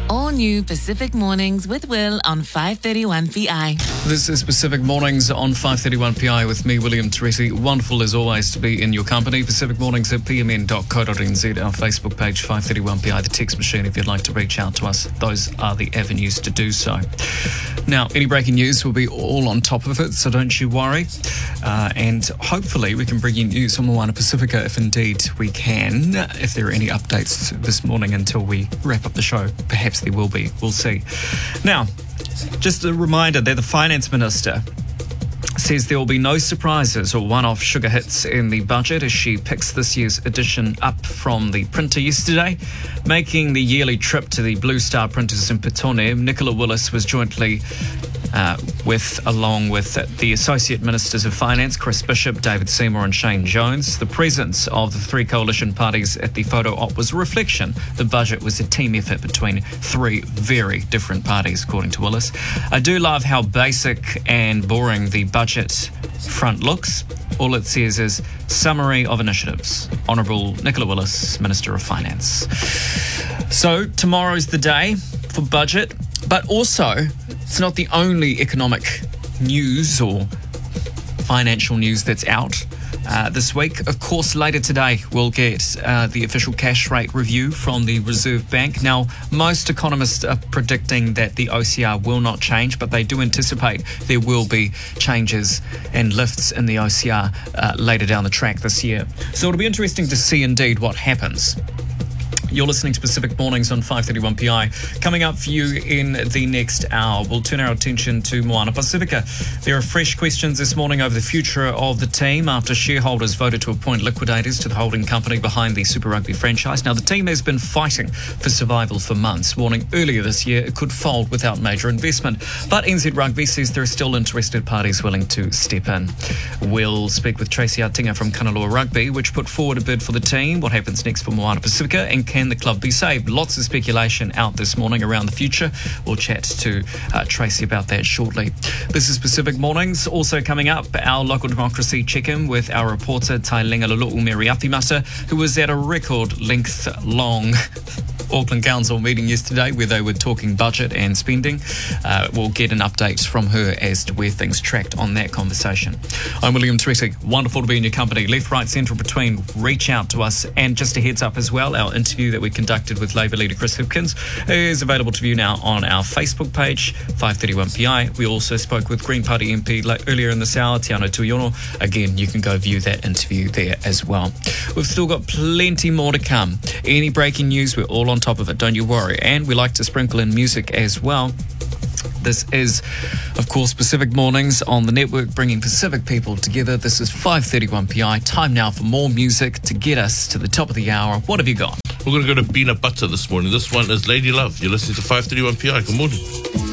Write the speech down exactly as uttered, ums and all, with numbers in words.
All new Pacific Mornings with Will on five thirty-one P I. This is Pacific Mornings on five thirty-one P I with me, William Teresi. Wonderful as always to be in your company. Pacific Mornings at p m n dot co dot n z, our Facebook page five thirty-one P I, the text machine if you'd like to reach out to us. Those are the avenues to do so. Now, any breaking news will be all on top of it, so don't you worry. Uh, and hopefully we can bring you news on Moana Pacifica if indeed we can. If there are any updates this morning until we wrap up the show, perhaps there will be. We'll see. Now, just a reminder that the Finance Minister says there will be no surprises or one-off sugar hits in the budget as she picks this year's edition up from the printer yesterday. Making the yearly trip to the Blue Star printers in Petone, Nicola Willis was jointly uh, with, along with the Associate Ministers of Finance, Chris Bishop, David Seymour and Shane Jones. The presence of the three coalition parties at the photo op was a reflection the budget was a team effort between three very different parties, according to Willis. I do love how basic and boring the budget front looks. All it says is summary of initiatives. Honourable Nicola Willis, Minister of Finance. So tomorrow's the day for budget, but also it's not the only economic news or financial news that's out uh, this week. Of course, later today we'll get uh, the official cash rate review from the Reserve Bank. Now, most economists are predicting that the O C R will not change, but they do anticipate there will be changes and lifts in the O C R uh, later down the track this year. So it'll be interesting to see indeed what happens. You're listening to Pacific Mornings on five thirty-one P I. Coming up for you in the next hour, we'll turn our attention to Moana Pacifica. There are fresh questions this morning over the future of the team after shareholders voted to appoint liquidators to the holding company behind the Super Rugby franchise. Now, the team has been fighting for survival for months, warning earlier this year it could fold without major investment. But N Z Rugby says there are still interested parties willing to step in. We'll speak with Tracy Artinga from Kanaloa Rugby, which put forward a bid for the team. What happens next for Moana Pacifica, and can the club be saved? Lots of speculation out this morning around the future. We'll chat to uh, Tracy about that shortly. This is Pacific Mornings. Also coming up, our local democracy check-in with our reporter Tailinga Lulu'umeriatimata, who was at a record length long Auckland Council meeting yesterday where they were talking budget and spending. Uh, we'll get an update from her as to where things tracked on that conversation. I'm William Teresi. Wonderful to be in your company. Left, right, central, between. Reach out to us. And just a heads up as well, our interview that we conducted with Labour leader Chris Hipkins is available to view now on our Facebook page, five thirty-one P I. We also spoke with Green Party M P earlier in this hour, Tiano Tuiono. Again, you can go view that interview there as well. We've still got plenty more to come. Any breaking news, we're all on top of it, don't you worry. And we like to sprinkle in music as well. This is, of course, Pacific Mornings on the network, bringing Pacific people together. This is five thirty-one P I. Time now for more music to get us to the top of the hour. What have you got? We're going to go to Peanut Butter this morning. This one is Lady Love. You're listening to five thirty-one P I. Good morning.